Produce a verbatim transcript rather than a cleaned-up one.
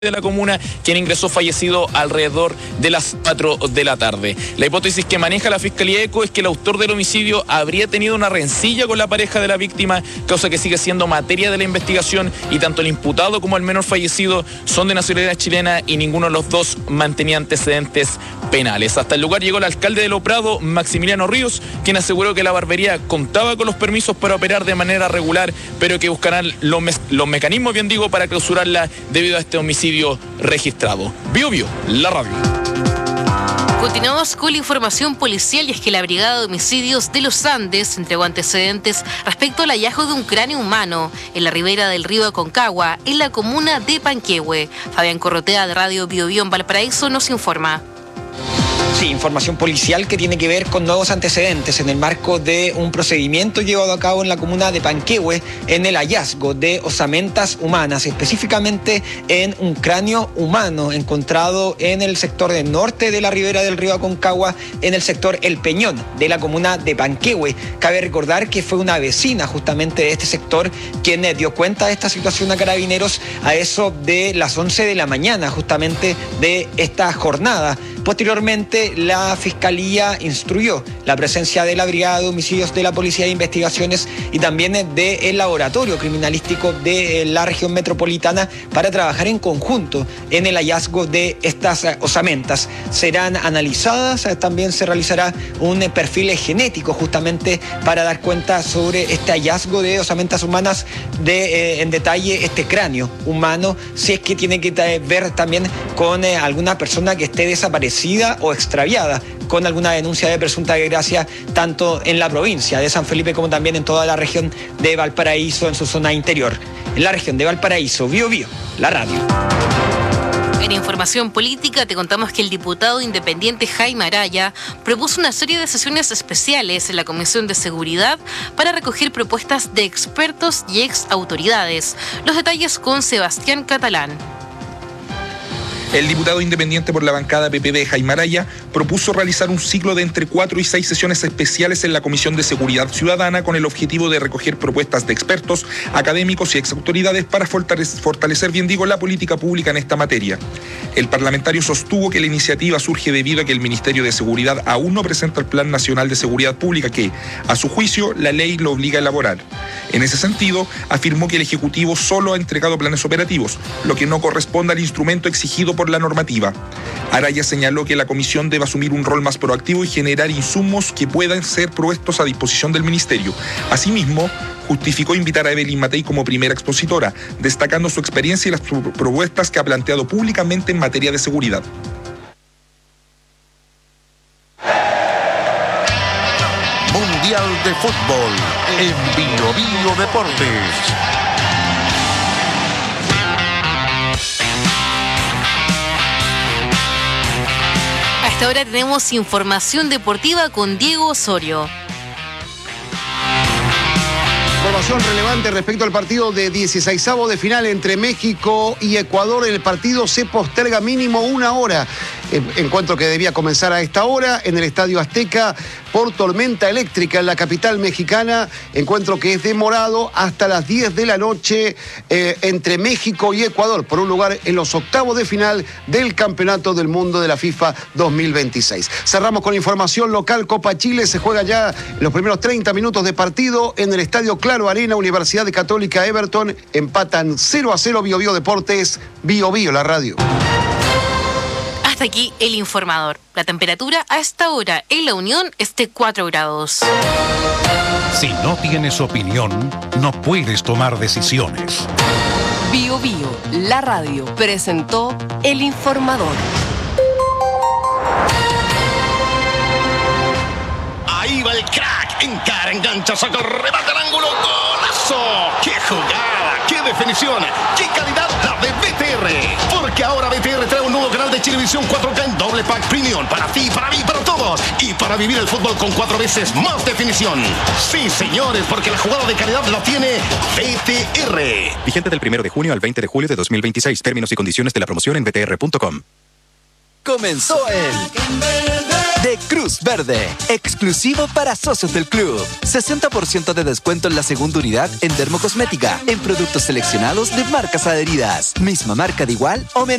de la comuna, quien ingresó fallecido alrededor de las cuatro de la tarde. La hipótesis que maneja la Fiscalía ECO es que el autor del homicidio habría tenido una rencilla con la pareja de la víctima, causa que sigue siendo materia de la investigación, y tanto el imputado como el menor fallecido son de nacionalidad chilena y ninguno de los dos mantenía antecedentes penales. Hasta el lugar llegó el alcalde de Lo Prado, Maximiliano Ríos, quien aseguró que la barbería contaba con los permisos para operar de manera regular, pero que buscarán los, me los mecanismos, bien digo, para clausurarla debido a este homicidio registrado. Bio Bio, la radio. Continuamos con la información policial, y es que la Brigada de Homicidios de los Andes entregó antecedentes respecto al hallazgo de un cráneo humano en la ribera del río Aconcagua, en la comuna de Panquehue. Fabián Corrotea, de Radio Bio Bio en Valparaíso, nos informa. Sí, información policial que tiene que ver con nuevos antecedentes en el marco de un procedimiento llevado a cabo en la comuna de Panquehue en el hallazgo de osamentas humanas, específicamente en un cráneo humano encontrado en el sector del norte de la ribera del río Aconcagua, en el sector El Peñón de la comuna de Panquehue. Cabe recordar que fue una vecina justamente de este sector quien dio cuenta de esta situación a Carabineros a eso de las once de la mañana justamente de esta jornada. Posteriormente, la Fiscalía instruyó la presencia de la Brigada de Homicidios de la Policía de Investigaciones y también del Laboratorio Criminalístico de la región metropolitana para trabajar en conjunto en el hallazgo de estas osamentas. Serán analizadas, también se realizará un perfil genético justamente para dar cuenta sobre este hallazgo de osamentas humanas, de eh, en detalle este cráneo humano, si es que tiene que ver también con eh, alguna persona que esté desaparecida o extraviada, con alguna denuncia de presunta desgracia, tanto en la provincia de San Felipe como también en toda la región de Valparaíso, en su zona interior. En la región de Valparaíso, Bio Bio, la radio. En información política te contamos que el diputado independiente Jaime Araya propuso una serie de sesiones especiales en la Comisión de Seguridad para recoger propuestas de expertos y ex autoridades. Los detalles con Sebastián Catalán. El diputado independiente por la bancada P P D, Jaime Araya, propuso realizar un ciclo de entre cuatro y seis sesiones especiales en la Comisión de Seguridad Ciudadana con el objetivo de recoger propuestas de expertos, académicos y exautoridades para fortalecer, bien digo, la política pública en esta materia. El parlamentario sostuvo que la iniciativa surge debido a que el Ministerio de Seguridad aún no presenta el Plan Nacional de Seguridad Pública que, a su juicio, la ley lo obliga a elaborar. En ese sentido, afirmó que el Ejecutivo solo ha entregado planes operativos, lo que no corresponde al instrumento exigido por por la normativa. Araya señaló que la comisión debe asumir un rol más proactivo y generar insumos que puedan ser puestos a disposición del ministerio. Asimismo, justificó invitar a Evelyn Matei como primera expositora, destacando su experiencia y las propuestas que ha planteado públicamente en materia de seguridad. Mundial de Fútbol en Bio Bio Deportes. Ahora tenemos información deportiva con Diego Osorio. Información relevante respecto al partido de dieciseisavo de final entre México y Ecuador. El partido se posterga mínimo una hora. Encuentro que debía comenzar a esta hora en el Estadio Azteca por tormenta eléctrica en la capital mexicana. Encuentro que es demorado hasta las diez de la noche eh, entre México y Ecuador por un lugar en los octavos de final del Campeonato del Mundo de la FIFA dos mil veintiséis. Cerramos con información local. Copa Chile se juega ya los primeros treinta minutos de partido en el Estadio Claro Arena. Universidad Católica Everton empatan cero a cero. Bio Bio Deportes, Bio Bio, la radio. Hasta aquí el informador. La temperatura a esta hora en La Unión es de cuatro grados. Si no tienes opinión, no puedes tomar decisiones. Bio Bio, la radio, presentó el informador. Ahí va el crack, encara, engancha, saca el remate al ángulo, ¡golazo! ¡Qué jugada! ¡Qué definición! ¡Qué calidad la de B T R! Porque ahora B T R trae un nuevo canal de Chilevisión cuatro K en doble pack premium para ti, para mí, para todos, y para vivir el fútbol con cuatro veces más definición. Sí, señores, porque la jugada de calidad la tiene B T R. Vigente del primero de junio al veinte de julio de dos mil veintiséis. Términos y condiciones de la promoción en b t r punto com. Comenzó el de Cruz Verde, exclusivo para socios del club. sesenta por ciento de descuento en la segunda unidad en dermocosmética, en productos seleccionados de marcas adheridas. Misma marca de igual o menor